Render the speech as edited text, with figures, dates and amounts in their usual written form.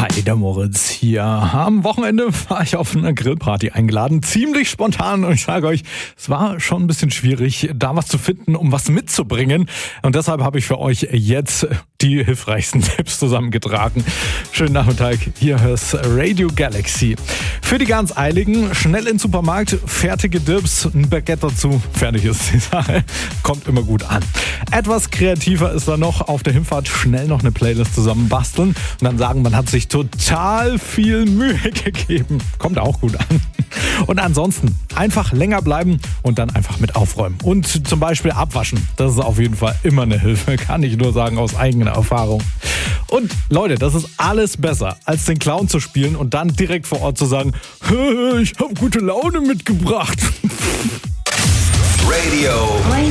Hi, der Moritz hier. Am Wochenende war ich auf eine Grillparty eingeladen. Ziemlich spontan und ich sage euch, es war schon ein bisschen schwierig, da was zu finden, um was mitzubringen. Und deshalb habe ich für euch jetzt die hilfreichsten Tipps zusammengetragen. Schönen Nachmittag, hier hörst Radio Galaxy. Für die ganz Eiligen, schnell in den Supermarkt, fertige Dips, ein Baguette dazu, fertig ist die Sache. Kommt immer gut an. Etwas kreativer ist da noch, auf der Hinfahrt schnell noch eine Playlist zusammen basteln und dann sagen, man hat sich total viel Mühe gegeben. Kommt auch gut an. Und ansonsten einfach länger bleiben und dann einfach mit aufräumen. Und zum Beispiel abwaschen. Das ist auf jeden Fall immer eine Hilfe. Kann ich nur sagen aus eigener Erfahrung. Und Leute, das ist alles besser, als den Clown zu spielen und dann direkt vor Ort zu sagen, ich habe gute Laune mitgebracht. Radio